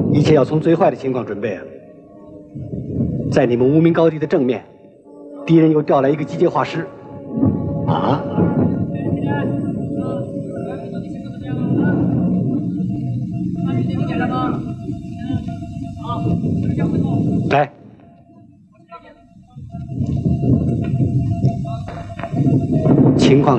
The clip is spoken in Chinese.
一切要从最坏的情况准备啊！在你们无名高地的正面，敌人又调来一个机械化师。啊！来。情况